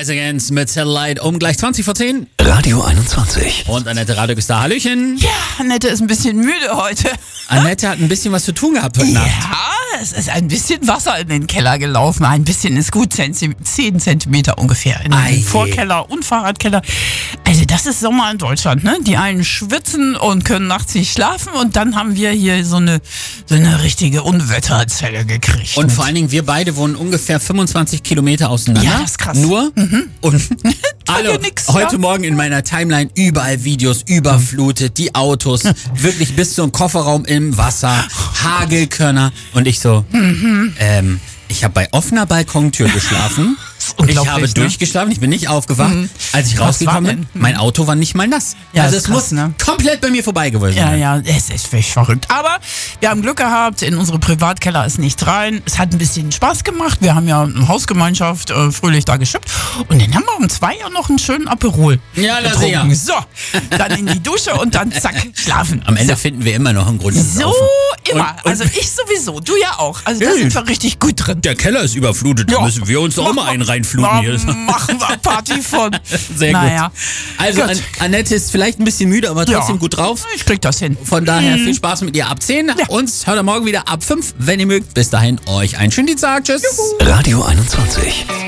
Rise Against mit Satellite um gleich 20 vor 10. Radio 21. Und Annette Radek da. Hallöchen. Ja, Annette ist ein bisschen müde heute. Annette hat ein bisschen was zu tun gehabt heute Nacht. Ja, es ist ein bisschen Wasser in den Keller gelaufen. Ein bisschen ist gut, 10 Zentimeter ungefähr. In den Vorkeller und Fahrradkeller. Also das ist Sommer in Deutschland, ne? Die einen schwitzen und können nachts nicht schlafen. Und dann haben wir hier so eine richtige Unwetterzelle gekriegt. Und vor allen Dingen, wir beide wohnen ungefähr 25 Kilometer auseinander. Ja, das ist krass. Nur. Und alle, nix, heute ja. Morgen in meiner Timeline überall Videos, überflutet, die Autos, wirklich bis zum Kofferraum im Wasser, Hagelkörner. Und ich so, ich habe bei offener Balkontür geschlafen. Ich habe durchgeschlafen, ich bin nicht aufgewacht. Als ich rausgekommen bin, mein Auto war nicht mal nass. Ja, also das es ist krass, muss komplett bei mir vorbei gewesen sein. Ja, es ist wirklich verrückt. Aber wir haben Glück gehabt, in unsere Privatkeller ist nicht rein. Es hat ein bisschen Spaß gemacht. Wir haben ja eine Hausgemeinschaft fröhlich da geschippt. Und dann haben wir um 2 Uhr noch einen schönen Aperol getrunken. So, dann in die Dusche und dann zack, schlafen. Am Ende finden wir immer noch einen Grund. So, immer. Also ich sowieso, du ja auch. Also da sind wir richtig gut drin. Der Keller ist überflutet, da müssen wir uns doch auch mal einen reinfluten hier. Machen wir Party von. Sehr naja. gut. Also Annette ist vielleicht ein bisschen müde, aber trotzdem gut drauf. Ich krieg das hin. Von daher viel Spaß mit ihr ab 10. Uns hört ihr morgen wieder ab 5, wenn ihr mögt. Bis dahin euch einen schönen Dienstag. Tschüss. Radio 21.